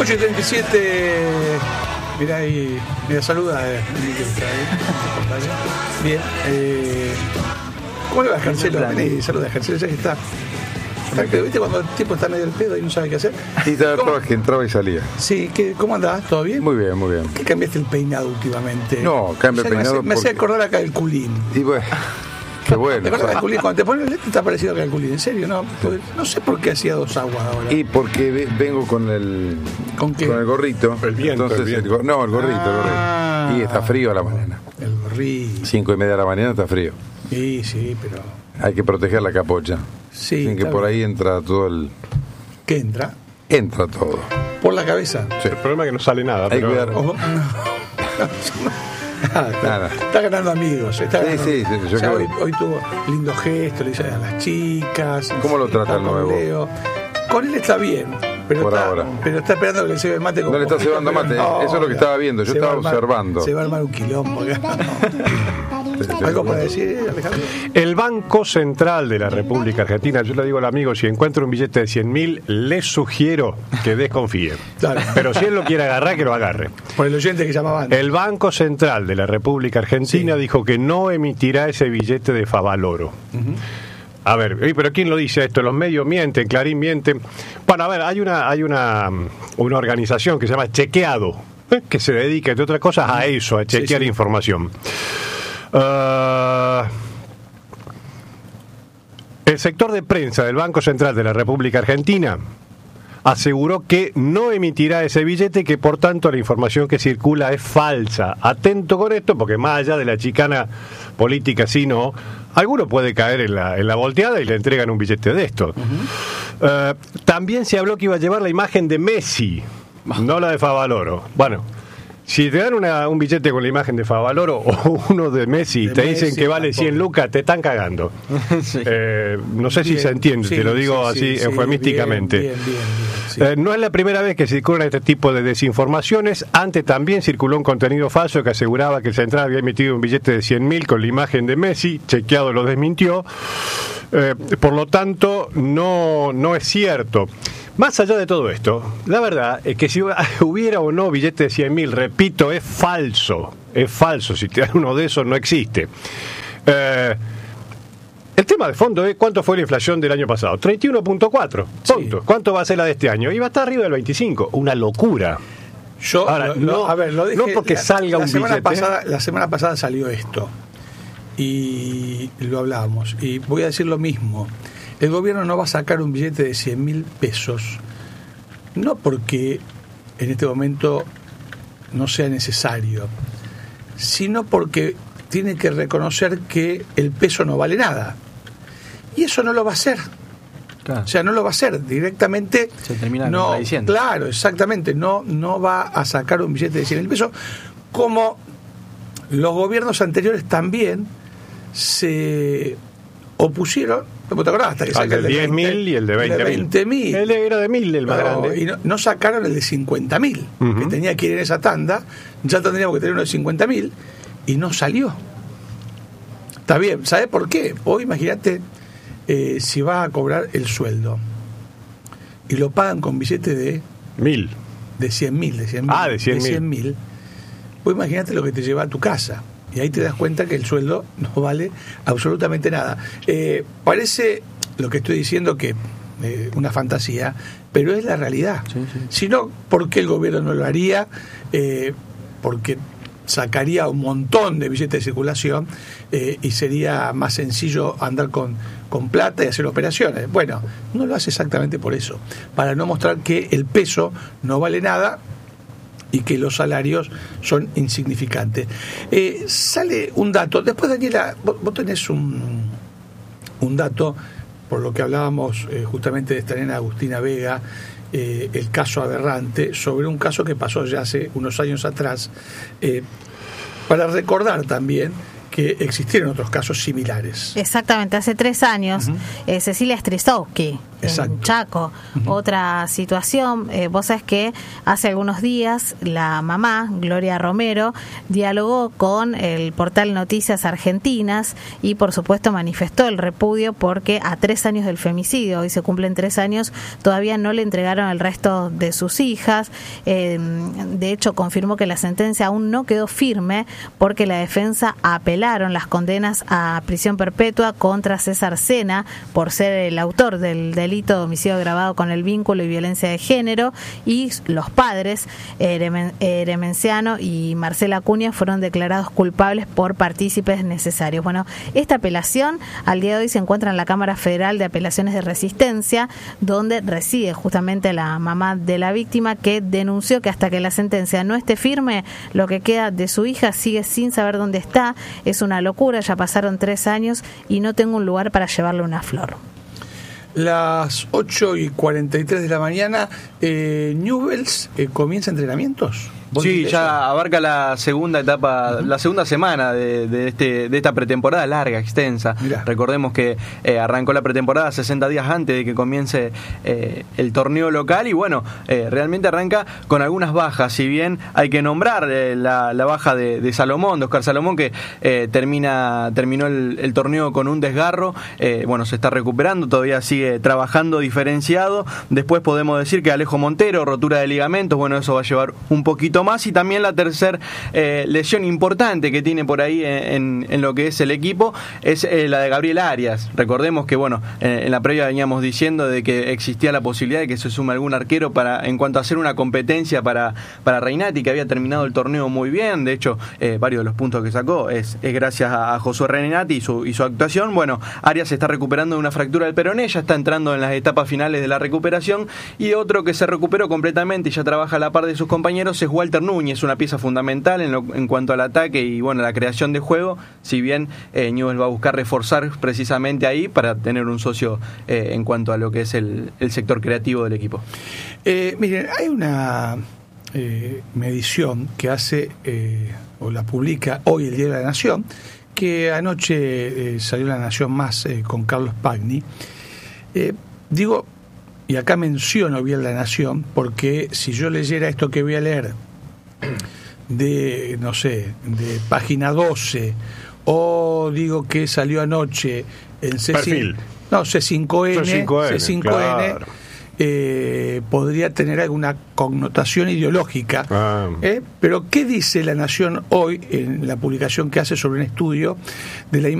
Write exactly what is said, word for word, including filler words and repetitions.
ocho y treinta y siete. Mirá ahí, mira, saluda. Eh, Bien. Eh, ¿Cómo le va a Jarcelo? Vení, saluda a Jarcelo, ya que está. ¿Viste cuando el tipo está medio del pedo y no sabe qué hacer? Sí, estaba que entraba y salía. Sí, ¿qué, ¿cómo andás? ¿Todo bien? Muy bien, muy bien. ¿Qué cambiaste el peinado últimamente? No, cambio el peinado. Me hacía porque... acordar a Calculín. Y bueno, qué bueno. ¿Te acuerdas de Calculín? Cuando te pones el lente está parecido a Calculín, en serio, ¿no? No sé por qué hacía dos aguas ahora. Y porque vengo con el. ¿Con qué? Con el gorrito. El viento. Entonces, el viento. El, no, el gorrito, ah, el gorrito. Y está frío a la mañana. El gorrito. Cinco y media de la mañana está frío. Sí, sí, pero. Hay que proteger la capocha. Sí. Sin que por ahí entra todo el. ¿Qué entra? Entra todo. Por la cabeza. Sí. El problema es que no sale nada. Hay pero... que cuidar. Oh, no. Ah, está, está ganando amigos. Está sí, ganando sí, amigos. sí, yo o sea, creo... hoy, hoy tuvo lindo gesto, le hizo a las chicas. ¿Cómo lo trata el nuevo? Leo. Con él está bien, pero, por está, ahora. pero está esperando que le cebe mate. Como no le está cebando mate, no, eso es lo que estaba viendo, yo estaba armar, observando. Se va a armar un quilombo. ¿Algo para decir, Alejandro? El Banco Central de la República Argentina, yo le digo al amigo, si encuentra un billete de cien mil, le sugiero que desconfíe. Claro. Pero si él lo quiere agarrar, que lo agarre. Por el oyente que llamaba antes. El Banco Central de la República Argentina sí. dijo que no emitirá ese billete de Favaloro. Uh-huh. A ver, pero ¿quién lo dice esto? Los medios mienten, Clarín miente. Bueno, a ver, hay una, hay una, una organización que se llama Chequeado, ¿eh? que se dedica, entre otras cosas, a eso, a chequear sí, sí. información. Uh, el sector de prensa del Banco Central de la República Argentina aseguró que no emitirá ese billete y que por tanto la información que circula es falsa. Atento con esto, porque más allá de la chicana política, sí no, alguno puede caer en la, en la volteada y le entregan un billete de esto. Uh-huh. Uh, también se habló que iba a llevar la imagen de Messi, no la de Favaloro. Bueno, si te dan una, un billete con la imagen de Favaloro o uno de Messi y te Messi, dicen que vale cien lucas, te están cagando. Sí. Eh, no sé bien, si se entiende, sí, te lo digo sí, así sí, eufemísticamente. Bien, bien, bien, bien, sí. eh, no es la primera vez que circulan este tipo de desinformaciones. Antes también circuló un contenido falso que aseguraba que el Central había emitido un billete de cien mil con la imagen de Messi. Chequeado lo desmintió. Eh, por lo tanto, no, no es cierto. Más allá de todo esto, la verdad es que si hubiera o no billete de cien mil, repito, es falso. Es falso. Si te dan uno de esos, no existe. Eh, el tema de fondo es cuánto fue la inflación del año pasado. treinta y uno punto cuatro. Sí. ¿Cuánto va a ser la de este año? Y va a estar arriba del veinticinco. Una locura. Yo, Ahora, lo, no, a ver, lo dije, no porque la, salga la un semana billete. Pasada, la semana pasada salió esto. Y lo hablábamos. Y voy a decir lo mismo. El gobierno no va a sacar un billete de cien mil pesos, no porque en este momento no sea necesario, sino porque tiene que reconocer que el peso no vale nada. Y eso no lo va a hacer. Claro. O sea, no lo va a hacer directamente. Se termina no, contradiciendo. Claro, exactamente. No, no va a sacar un billete de cien mil pesos, como los gobiernos anteriores también se opusieron. ¿Te acordás? Hasta que al del diez mil y el de veinte mil. Él era de mil el más no, grande. Y no, no sacaron el de cincuenta mil, uh-huh. que tenía que ir en esa tanda. Ya tendríamos que tener uno de cincuenta mil y no salió. Está bien, ¿sabes por qué? Hoy imagínate eh, si vas a cobrar el sueldo y lo pagan con billete de mil, de cien mil, de cien mil. Ah, de cien mil. Pues imagínate lo que te lleva a tu casa. Y ahí te das cuenta que el sueldo no vale absolutamente nada. Eh, parece lo que estoy diciendo que eh, una fantasía, pero es la realidad. Sí, sí. Si no, ¿por qué el gobierno no lo haría? Eh, porque sacaría un montón de billetes de circulación eh, y sería más sencillo andar con, con plata y hacer operaciones. Bueno, no lo hace exactamente por eso, para no mostrar que el peso no vale nada y que los salarios son insignificantes. Eh, sale un dato, después Daniela, vos, vos tenés un, un dato, por lo que hablábamos eh, justamente de esta nena Agustina Vega, eh, el caso aberrante, sobre un caso que pasó ya hace unos años atrás, eh, para recordar también que existieron otros casos similares. Exactamente, hace tres años, uh-huh. eh, Cecilia Strisowski, Exacto. en Chaco. Uh-huh. Otra situación, eh, vos sabés que hace algunos días la mamá, Gloria Romero, dialogó con el portal Noticias Argentinas y por supuesto manifestó el repudio porque a tres años del femicidio, hoy se cumplen tres años, todavía no le entregaron el resto de sus hijas. Eh, de hecho, confirmó que la sentencia aún no quedó firme porque la defensa apelaron las condenas a prisión perpetua contra César Sena por ser el autor del delito de homicidio agravado con el vínculo y violencia de género, y los padres, Eremen, Eremenciano y Marcela Acuña, fueron declarados culpables por partícipes necesarios. Bueno, esta apelación al día de hoy se encuentra en la Cámara Federal de Apelaciones de Resistencia, donde reside justamente la mamá de la víctima, que denunció que hasta que la sentencia no esté firme, lo que queda de su hija sigue sin saber dónde está. Es una locura, ya pasaron tres años y no tengo un lugar para llevarle una flor. Las ocho y cuarenta y tres de la mañana, eh, Newell's eh, comienza entrenamientos. Sí, ya abarca la segunda etapa, uh-huh. la segunda semana de, de, este, de esta pretemporada larga, extensa. Mirá. Recordemos que eh, arrancó la pretemporada sesenta días antes de que comience eh, el torneo local y bueno, eh, realmente arranca con algunas bajas, si bien hay que nombrar eh, la, la baja de, de Salomón, de Oscar Salomón, que eh, termina terminó el, el torneo con un desgarro, eh, bueno, se está recuperando, todavía sigue trabajando diferenciado. Después podemos decir que Alejo Montero, rotura de ligamentos, bueno, eso va a llevar un poquito más, y también la tercera eh, lesión importante que tiene por ahí en, en lo que es el equipo es eh, la de Gabriel Arias. Recordemos que bueno, eh, en la previa veníamos diciendo de que existía la posibilidad de que se sume algún arquero para en cuanto a hacer una competencia para, para Reinati, que había terminado el torneo muy bien. De hecho, eh, varios de los puntos que sacó es, es gracias a, a Josué Reinati y su, y su actuación. Bueno, Arias se está recuperando de una fractura del peroné, ya está entrando en las etapas finales de la recuperación, y otro que se recuperó completamente y ya trabaja a la par de sus compañeros es Walter Núñez, una pieza fundamental en, lo, en cuanto al ataque y bueno, la creación de juego, si bien eh, Newell's va a buscar reforzar precisamente ahí para tener un socio eh, en cuanto a lo que es el, el sector creativo del equipo. Eh, miren, hay una eh, medición que hace eh, o la publica hoy el Diario de la Nación, que anoche eh, salió La Nación Más eh, con Carlos Pagni. Eh, digo, y acá menciono bien La Nación, porque si yo leyera esto que voy a leer de, no sé, de página doce, o digo que salió anoche en C cinco, no, C cinco N, C cinco N, C cinco N claro. eh, podría tener alguna connotación ideológica. Ah. ¿eh? Pero ¿qué dice La Nación hoy en la publicación que hace sobre un estudio de la imagen